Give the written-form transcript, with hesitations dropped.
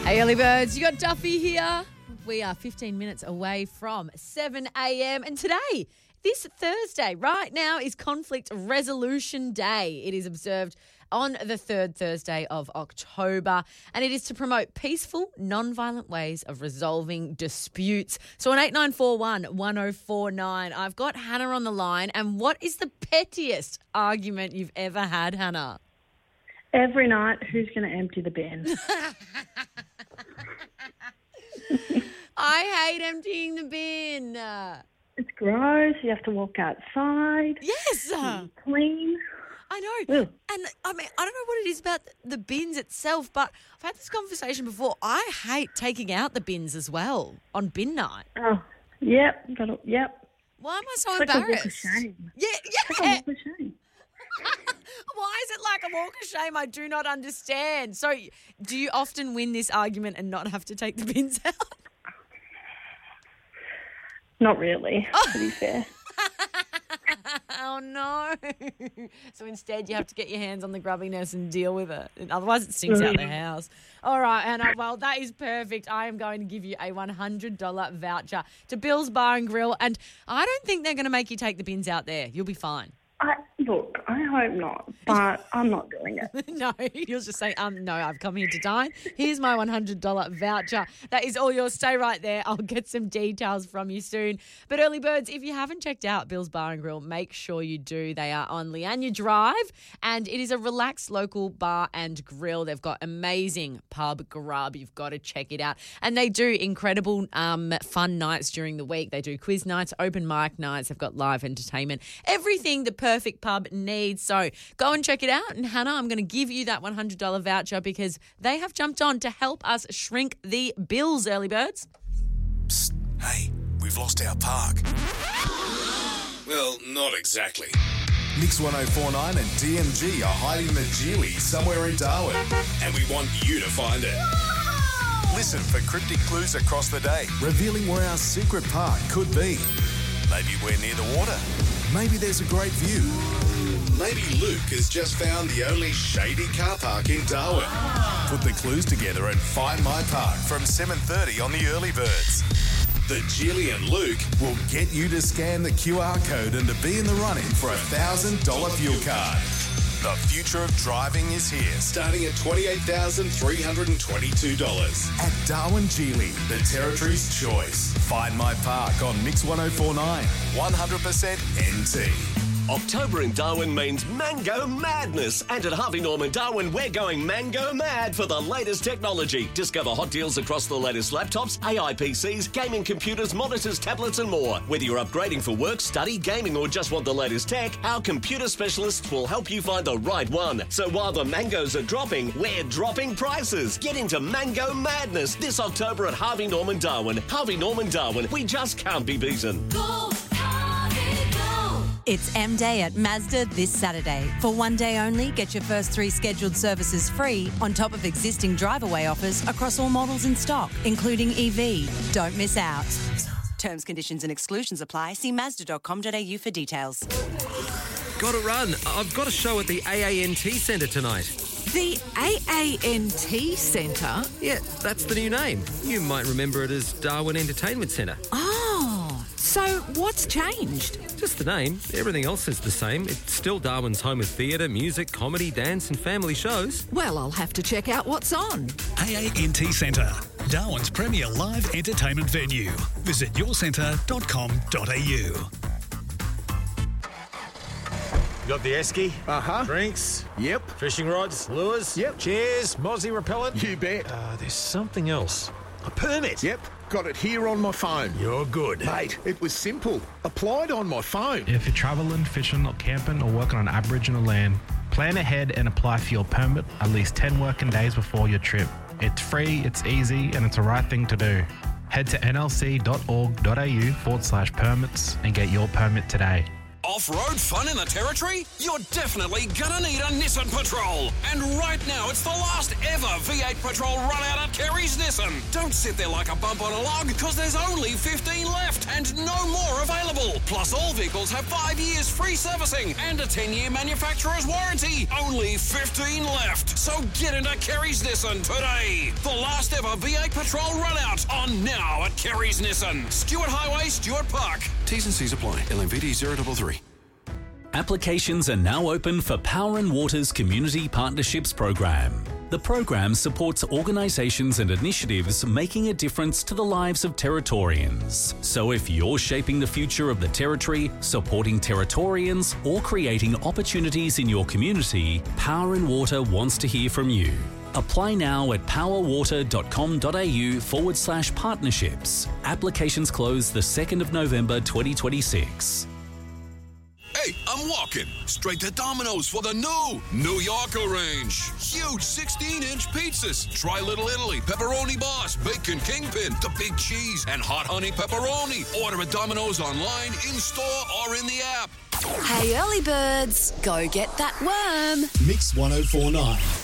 Hey, early birds, you got Duffy here. We are 15 minutes away from 7 a.m. And today, this Thursday, right now, is Conflict Resolution Day. It is observed on the third Thursday of October, and it is to promote peaceful, non-violent ways of resolving disputes. So on 8941 1049, I've got Hannah on the line, and what is the pettiest argument you've ever had, Hannah? Every night, who's going to empty the bin? I hate emptying the bin. It's gross. You have to walk outside. Yes. Clean. I know. Ugh. And I mean, I don't know what it is about the bins itself, but I've had this conversation before. I hate taking out the bins as well on bin night. Oh, yep. Yep. Why am I so It's like a walk embarrassed? of shame. Yeah. It's like a walk of shame. Why is it like a walk of shame? I do not understand. So do you often win this argument and not have to take the bins out? Not really, to be fair. Oh, no. So instead you have to get your hands on the grubbiness and deal with it. And otherwise it stinks out the house. All right, Hannah, well, that is perfect. I am going to give you a $100 voucher to Bill's Bar and Grill. And I don't think they're going to make you take the bins out there. You'll be fine. Look, I hope not, but I'm not doing it. No, you'll just say, no, I've come here to dine. Here's my $100 voucher. That is all yours. Stay right there. I'll get some details from you soon. But early birds, if you haven't checked out Bill's Bar and Grill, make sure you do. They are on Leanya Drive, and it is a relaxed local bar and grill. They've got amazing pub grub. You've got to check it out. And they do incredible fun nights during the week. They do quiz nights, open mic nights. They've got live entertainment, everything the perfect pub needs. So go and check it out. And Hannah, I'm going to give you that $100 voucher because they have jumped on to help us shrink the bills, early birds. Psst, hey, we've lost our park. Well, not exactly. Mix 1049 and DMG are hiding the Geely somewhere in Darwin, and we want you to find it. Listen for cryptic clues across the day, revealing where our secret park could be. Maybe we're near the water. Maybe there's a great view. Maybe Luke has just found the only shady car park in Darwin. Put the clues together and find my park from 7:30 on the Early Birds. The Geely and Luke will get you to scan the QR code and to be in the running for a $1,000 fuel card. The future of driving is here, starting at $28,322. At Darwin Geely, the Territory's choice. Find my park on Mix 1049, 100% NT. October in Darwin means Mango Madness. And at Harvey Norman Darwin, we're going Mango Mad for the latest technology. Discover hot deals across the latest laptops, AI PCs, gaming computers, monitors, tablets and more. Whether you're upgrading for work, study, gaming or just want the latest tech, our computer specialists will help you find the right one. So while the mangoes are dropping, we're dropping prices. Get into Mango Madness this October at Harvey Norman Darwin. Harvey Norman Darwin, we just can't be beaten. It's M-Day at Mazda this Saturday. For one day only, get your first 3 scheduled services free on top of existing drive-away offers across all models in stock, including EV. Don't miss out. Terms, conditions and exclusions apply. See Mazda.com.au for details. Got to run. I've got a show at the AANT Centre tonight. The AANT Centre? Yeah, that's the new name. You might remember it as Darwin Entertainment Centre. Oh, so what's changed? Just the name. Everything else is the same. It's still Darwin's home of theatre, music, comedy, dance and family shows. Well, I'll have to check out what's on. AANT Centre, Darwin's premier live entertainment venue. Visit yourcentre.com.au. Got the esky? Uh-huh. Drinks? Yep. Fishing rods? Lures? Yep. Chairs? Mozzie repellent? You bet. There's something else. A permit? Yep. Got it here on my phone. You're good. Mate, it was simple. Applied on my phone. If you're travelling, fishing or camping or working on Aboriginal land, plan ahead and apply for your permit at least 10 working days before your trip. It's free, it's easy and it's the right thing to do. Head to nlc.org.au/permits and get your permit today. Off-road fun in the Territory? You're definitely gonna need a Nissan Patrol. And right now, it's the last ever V8 Patrol run out at Kerry's Nissan. Don't sit there like a bump on a log, because there's only 15 left and no more available. Plus, all vehicles have 5 years free servicing and a 10-year manufacturer's warranty. Only 15 left. So get into Kerry's Nissan today. The last ever V8 Patrol run out on now at Kerry's Nissan. Stuart Highway, Stuart Park. T's and C's apply. LMVD 033. Applications are now open for Power and Water's Community Partnerships Program. The program supports organisations and initiatives making a difference to the lives of Territorians. So if you're shaping the future of the Territory, supporting Territorians, or creating opportunities in your community, Power and Water wants to hear from you. Apply now at powerwater.com.au/partnerships. Applications close the 2nd of November 2026. Hey, I'm walking straight to Domino's for the New Yorker range. Huge 16-inch pizzas. Try Little Italy, Pepperoni Boss, Bacon Kingpin, the Big Cheese, and Hot Honey Pepperoni. Order at Domino's online, in-store, or in the app. Hey, early birds, go get that worm. Mix 104.9.